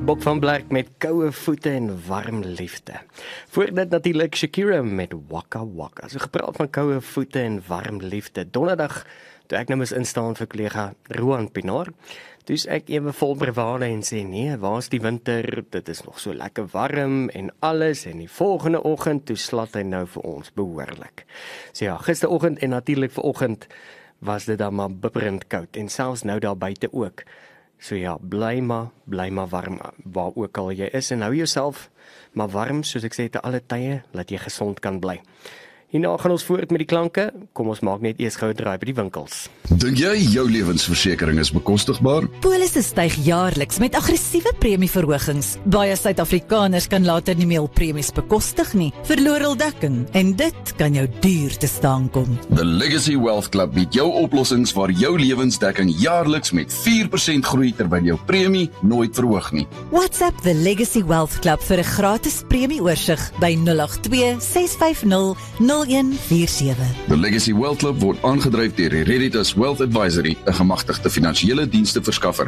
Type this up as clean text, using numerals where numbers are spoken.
Bok van Blerk met koue voete en warm liefde. Voor dit natuurlik Shakira met Waka Waka. So gepraat van koue voete en warm liefde. Donderdag, toe ek nou moes instaan vir kollega Roan Pinaar, toe is ek ewe vol bravade en sê, nee, waar is die winter? Dit is nog so lekker warm en alles. En die volgende oggend, toe slat hy nou vir ons behoorlik. So ja, gisteroggend en natuurlik vanoggend was dit dan maar bibberend koud. En selfs nou daar buite ook. So ja, bly maar warm, waar ook al jy is, en hou jouself maar warm, soos ek sê, te alle tye, laat jy gesond kan bly. Hierna gaan ons voort met die klanke, kom ons maak net eers gou 'n draai by die winkels. Dink jy jou lewensversekering is bekostigbaar? Polisse styg jaarliks met aggressiewe premieverhogings. Baie Suid-Afrikaners kan later nie meer hul premies bekostig nie, verloor hul dekking, en dit kan jou duur te staan kom. The Legacy Wealth Club bied jou oplossings waar jou lewensdekking jaarliks met 4% groei terwyl jou premie nooit verhoog nie. WhatsApp The Legacy Wealth Club vir 'n gratis premieoorsig by 082 650 0147. The Legacy Wealth Club word aangedryf deur Hereditas Wealth Advisory, 'n gemagtigde finansiële dienste verskaffer.